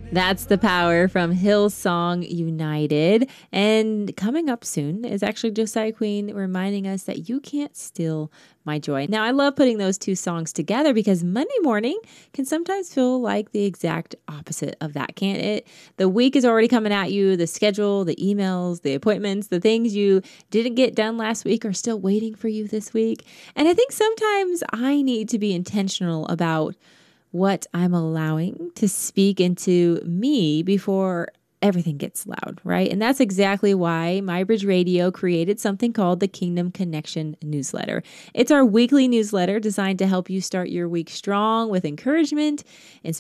That's the power from Hillsong United. And coming up soon is actually Josiah Queen reminding us that you can't steal my joy. Now, I love putting those two songs together because Monday morning can sometimes feel like the exact opposite of that, can't it? The week is already coming at you. The schedule, the emails, the appointments, the things you didn't get done last week are still waiting for you this week. And I think sometimes I need to be intentional about what I'm allowing to speak into me before everything gets loud, right? And that's exactly why MyBridge Radio created something called the Kingdom Connection newsletter. It's our weekly newsletter designed to help you start your week strong with encouragement,